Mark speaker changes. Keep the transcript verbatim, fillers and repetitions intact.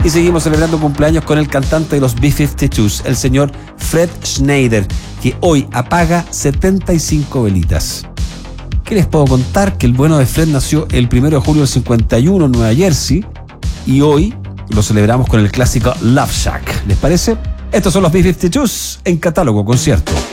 Speaker 1: Y seguimos celebrando cumpleaños con el cantante de los B cincuenta y dos, el señor Fred Schneider, que hoy apaga setenta y cinco velitas. ¿Qué les puedo contar? Que el bueno de Fred nació el primero de julio del cincuenta y uno en Nueva Jersey y hoy lo celebramos con el clásico Love Shack. ¿Les parece? Estos son los B cincuenta y dos en Catálogo Concierto.